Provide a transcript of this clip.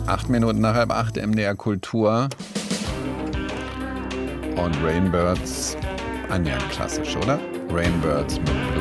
8 Minuten nach 7:30 MDR Kultur. Und Rainbirds, annähernd klassisch, oder? Rainbirds mit Blue